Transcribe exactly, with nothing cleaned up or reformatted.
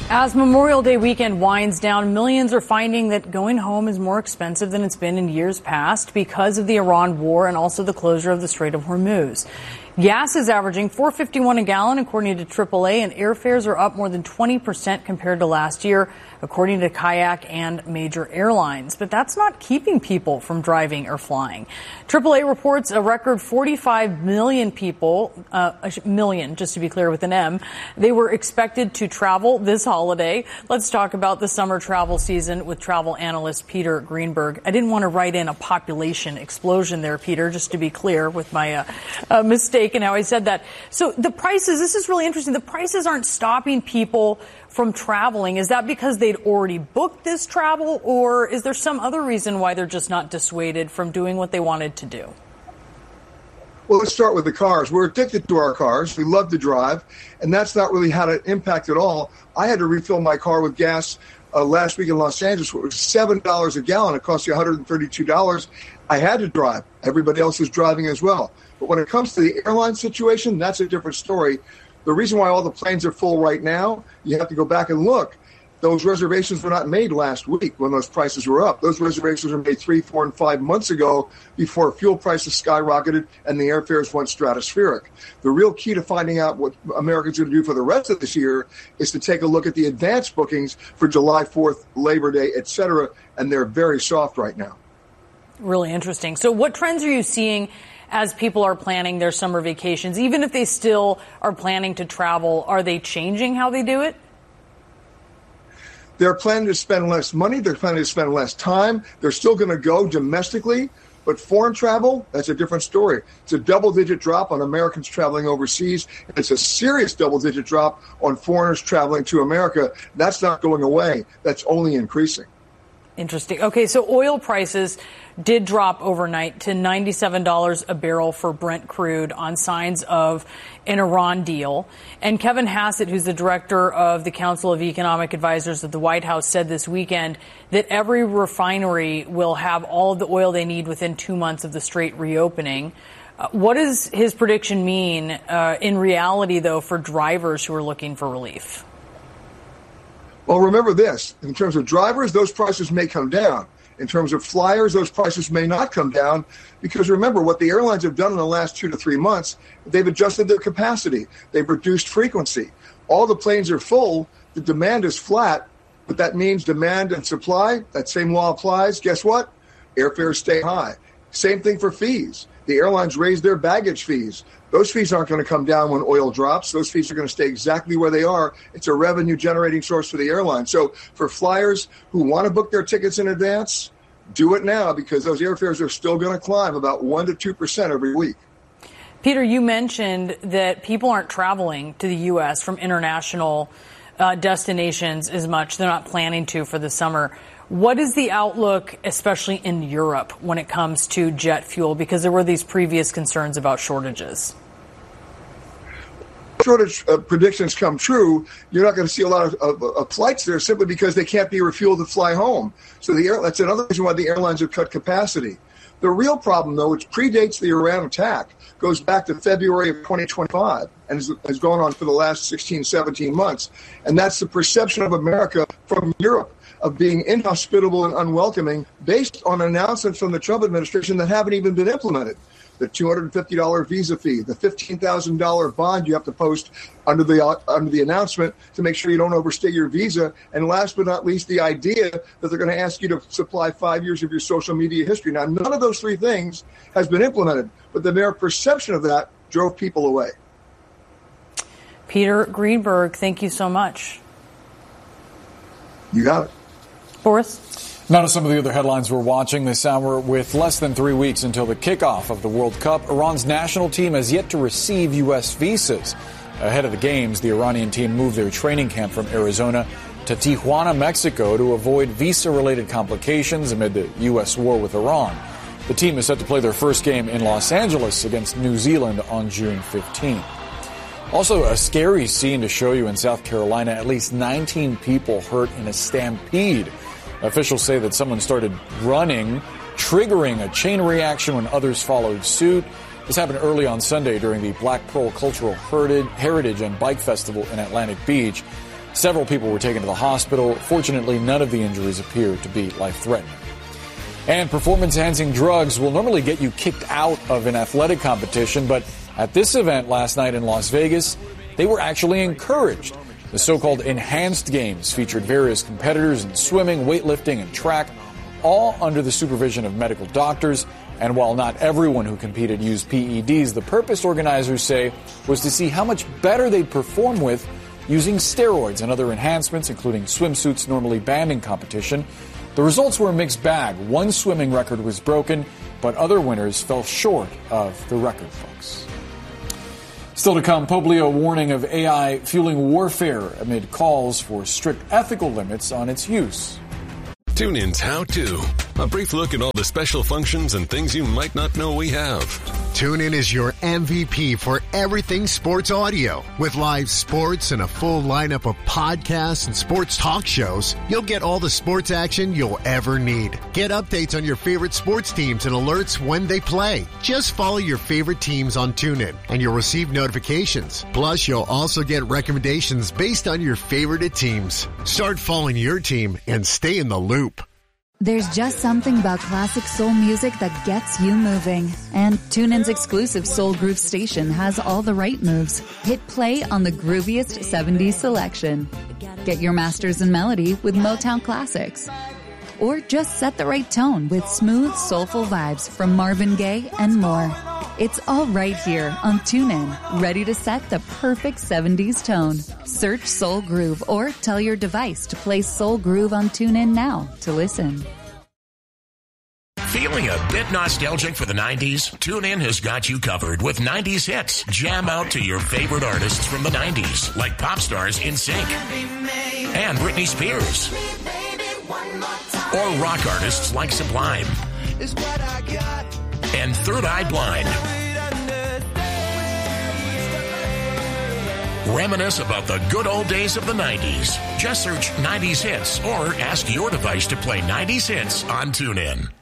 As Memorial Day weekend winds down, millions are finding that going home is more expensive than it's been in years past because of the Iran war and also the closure of the Strait of Hormuz. Gas is averaging four fifty-one a gallon, according to triple A, and airfares are up more than twenty percent compared to last year, according to Kayak and major airlines. But that's not keeping people from driving or flying. triple A reports a record forty-five million people, uh, a million, just to be clear with an M, they were expected to travel this holiday. Let's talk about the summer travel season with travel analyst Peter Greenberg. I didn't want to write in a population explosion there, Peter, just to be clear with my uh, uh, mistake and how I said that. So the prices, this is really interesting. The prices aren't stopping people from traveling. Is that because they'd already booked this travel, or is there some other reason why they're just not dissuaded from doing what they wanted to do? Well, let's start with the cars. We're addicted to our cars. We love to drive, and that's not really had an impact at all. I had to refill my car with gas uh, last week in Los Angeles. It was seven dollars a gallon. It cost you one hundred thirty-two dollars. I had to drive. Everybody else was driving as well. But when it comes to the airline situation, that's a different story. The reason why all the planes are full right now, you have to go back and look. Those reservations were not made last week when those prices were up. Those reservations were made three, four, and five months ago before fuel prices skyrocketed and the airfares went stratospheric. The real key to finding out what Americans are going to do for the rest of this year is to take a look at the advance bookings for July fourth, Labor Day, et cetera, and they're very soft right now. Really interesting. So what trends are you seeing as people are planning their summer vacations? Even if they still are planning to travel, are they changing how they do it? They're planning to spend less money. They're planning to spend less time. They're still going to go domestically. But foreign travel, that's a different story. It's a double-digit drop on Americans traveling overseas. It's a serious double-digit drop on foreigners traveling to America. That's not going away. That's only increasing. Interesting. Okay, so oil prices did drop overnight to ninety-seven dollars a barrel for Brent crude on signs of an Iran deal. And Kevin Hassett, who's the director of the Council of Economic Advisors at the White House, said this weekend that every refinery will have all of the oil they need within two months of the Strait reopening. Uh, what does his prediction mean uh, in reality, though, for drivers who are looking for relief? Well, remember this. In terms of drivers, those prices may come down. In terms of flyers, those prices may not come down because remember what the airlines have done in the last two to three months, they've adjusted their capacity. They've reduced frequency. All the planes are full. The demand is flat, but that means demand and supply, that same law applies. Guess what? Airfares stay high. Same thing for fees. The airlines raise their baggage fees. Those fees aren't going to come down when oil drops. Those fees are going to stay exactly where they are. It's a revenue-generating source for the airline. So for flyers who want to book their tickets in advance, do it now because those airfares are still going to climb about one to two percent every week. Peter, you mentioned that people aren't traveling to the U S from international uh, destinations as much. They're not planning to for the summer. What is the outlook, especially in Europe, when it comes to jet fuel? Because there were these previous concerns about shortages. Shortage uh, predictions come true, you're not going to see a lot of, of, of flights there simply because they can't be refueled to fly home. So the air, that's another reason why the airlines have cut capacity. The real problem, though, which predates the Iran attack, goes back to February of twenty twenty-five and has, has gone on for the last sixteen, seventeen months. And that's the perception of America from Europe of being inhospitable and unwelcoming based on announcements from the Trump administration that haven't even been implemented. The two hundred fifty dollars visa fee, the fifteen thousand dollars bond you have to post under the uh, under the announcement to make sure you don't overstay your visa, and last but not least, the idea that they're going to ask you to supply five years of your social media history. Now, none of those three things has been implemented, but the mere perception of that drove people away. Peter Greenberg, thank you so much. You got it. Boris? Now to some of the other headlines we're watching this hour. With less than three weeks until the kickoff of the World Cup, Iran's national team has yet to receive U S visas. Ahead of the games, the Iranian team moved their training camp from Arizona to Tijuana, Mexico, to avoid visa-related complications amid the U S war with Iran. The team is set to play their first game in Los Angeles against New Zealand on June fifteenth. Also, a scary scene to show you in South Carolina. At least nineteen people hurt in a stampede. Officials say that someone started running, triggering a chain reaction when others followed suit. This happened early on Sunday during the Black Pearl Cultural Heritage and Bike Festival in Atlantic Beach. Several people were taken to the hospital. Fortunately, none of the injuries appear to be life-threatening. And performance-enhancing drugs will normally get you kicked out of an athletic competition, but at this event last night in Las Vegas, they were actually encouraged. The so-called enhanced games featured various competitors in swimming, weightlifting, and track, all under the supervision of medical doctors. And while not everyone who competed used P E Ds, the purpose organizers say was to see how much better they'd perform with using steroids and other enhancements, including swimsuits normally banned in competition. The results were a mixed bag. One swimming record was broken, but other winners fell short of the record books. Still to come, Pope Leo warning of A I fueling warfare amid calls for strict ethical limits on its use. TuneIn's How To. A brief look at all the special functions and things you might not know we have. TuneIn is your M V P for everything sports audio. With live sports and a full lineup of podcasts and sports talk shows, you'll get all the sports action you'll ever need. Get updates on your favorite sports teams and alerts when they play. Just follow your favorite teams on TuneIn and you'll receive notifications. Plus, you'll also get recommendations based on your favorite teams. Start following your team and stay in the loop. There's just something about classic soul music that gets you moving. And TuneIn's exclusive Soul Groove station has all the right moves. Hit play on the grooviest seventies selection. Get your masters in melody with Motown classics. Or just set the right tone with smooth, soulful vibes from Marvin Gaye and more. It's all right here on TuneIn, ready to set the perfect seventies tone. Search Soul Groove or tell your device to play Soul Groove on TuneIn now to listen. Feeling a bit nostalgic for the nineties? TuneIn has got you covered with nineties hits. Jam out to your favorite artists from the nineties, like pop stars NSYNC and Britney Spears. Or rock artists like Sublime and Third Eye Blind. Reminisce about the good old days of the nineties. Just search nineties hits or ask your device to play nineties hits on TuneIn.